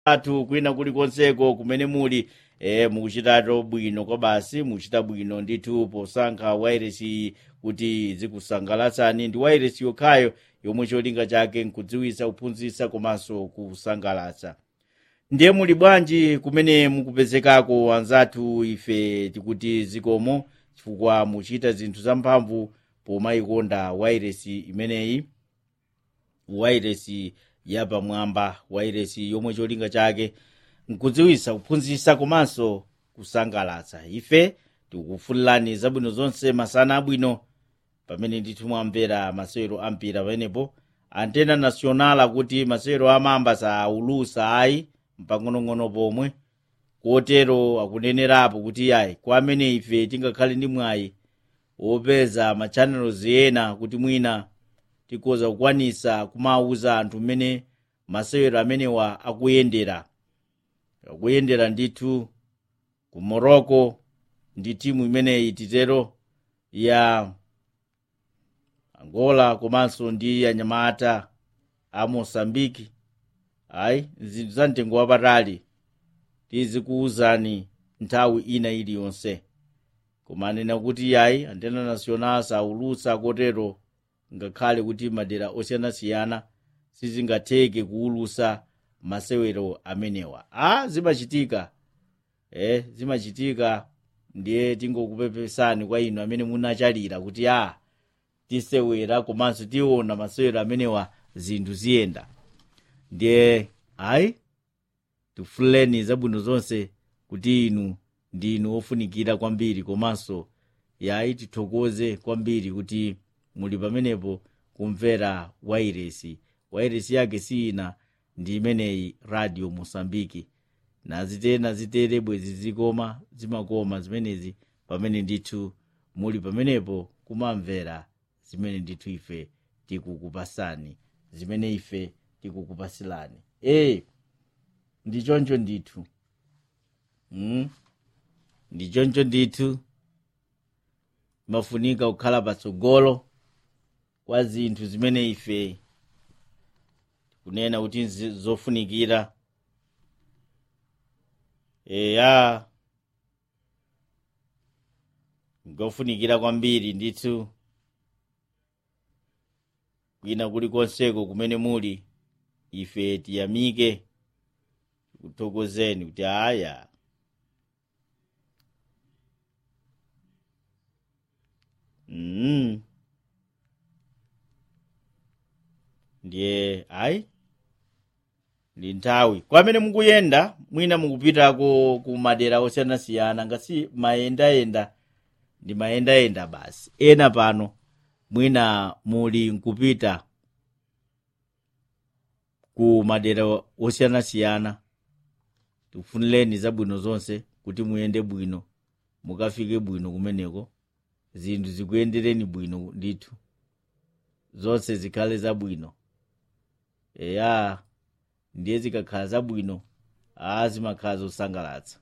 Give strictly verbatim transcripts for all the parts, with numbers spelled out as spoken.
athu kwina kulikonseko kumene muli e, mukuchitato bwino kwa basi mukuchita bwino ndithu posankha wairesi kuti zikusangalatsani. Ndi wairesi yokhayo yomwe cholinga chake nkudziwitsa, kuphunzitsa komanso kusangalatsa. Ndiye muli bwanji kumene mukupezekako anzathu? Ife tikuti zikomo chifukwa muchita zinthu zamphamvu pomayikonda wairesi imeneyi, wairesi yapamwamba, wairesi yomwe cholinga chake nkudziwitsa, kuphunzitsa komanso kusangalatsa. Ife tikufunirani zabwino zonse, masana abwino pamene ndithu mwamvera masewero ampira pamenepo. Antena Nacional akuti masewero amamba saulusa ayi mpang'onong'ono pomwe, kotero akunenerapo kuti ayi kwa amene ife tingakhale ndi mwayi wopeza machannels ena kuti mwina tikoza kukwanisa kumauza anthu mmene masewero amenewa akuyendera. Akuyendera ndithu ku Morocco ndi timu imeneyi titero ya Angola komanso ndi anyamata a Mosambiki. Ayi zinthu za mtengo wapatali tizikuwuzani nthawi ina iliyonse, koma anena kuti ayi Antena Nacional saulutsa kotero ngakhale kuti madera osiyanasiyana sizingatheke kuwulutsa masewero amenewa. Ah, zimachitika eh zimachitika. Ndiye tingokupepesani kwa inu amene munachalira kuti ah tisewera komanso tiona masewero amenewa zinthu ziyenda. Ndiye ayi tifuleni zabwino zonse kuti inu ndinu ofunikira kwambiri, komanso yayi tithokoze kwambiri kuti muli pamenepo kumvera wairesi. Wairesi yake sina ndi imeneyi Radio Mosambiki. Nazite nazitere bwezi zikoma zimakoma zimenezi pamene ndithu muli pamenepo kumamvera zimene ndithu ife tikukupasani, zimene ife tikukupasilani. Eh ndi choncho ndithu. Mm? Ndi choncho ndithu. Mafunika kukhala patsogolo kwa zinthu zimene ife kunena kuti zofunikira. Eya ngofunikira kwambiri ndithu kwina kulikonseko kumene muli. Ife tiyamike kuthokozeni kuti aya mm. Ndiye ayi ndi nthawi kwa amene mukuyenda mwina mukupitako ku madera osiyanasiyana, ngasi mayendayenda ndi mayendayenda basi. Ena pano mwina muli nkupita ku madera osiyanasiyana, tifunireni zabwino zonse kuti muyende bwino, mukafike bwino kumeneko, zinthu zikuyendereni bwino ndithu, zonse zikhale zabwino. Eya ndiye zikakhala zabwino ah zimakhala zosangalatsa.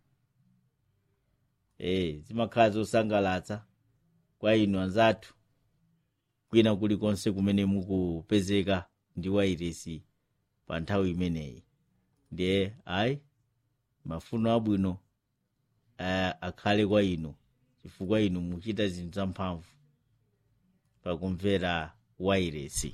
Eh zimakhala zosangalatsa kwa inu anzathu kwina kulikonse kumene mukupezeka ndi wairesi pa nthawi imeneyi. Ndiye ayi mafuno abwino uh, akhale kwa inu chifukwa inu muchita zinthu zamphamvu pakumvera wairesi.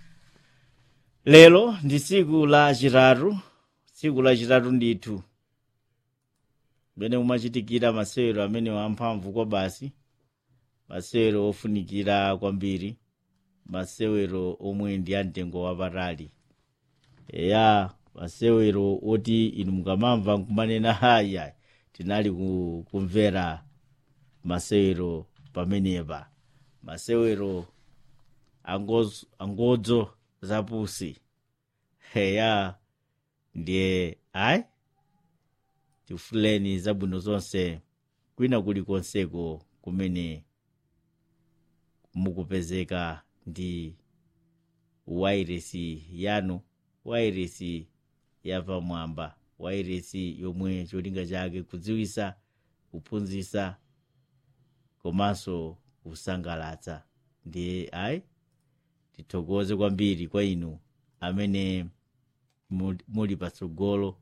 Lero ndi tsiku la chitatu, tsiku la chitatu ndithu bene umachitikira masewero amene wamphamvu kwa basi, masewero ofunikira kwambiri, masewero omwe ndi amtengo wapatali. Eya masewero oti inu mukamamva nkumanena haya tinali kumvera masewero pamenepa, masewero angozo, angodzo zapusi. Heya ndiye ayi tifuleni zabwino zonse kwina kulikonseko kumene mukupezeka ndi wairesi yanu, wairesi yapamwamba, wairesi yomwe cholinga chake kudziwitsa, kuphunzitsa komanso kusangalatsa. Ndiye ayi tithokoze kwambiri kwa inu amene muli- muli patsogolo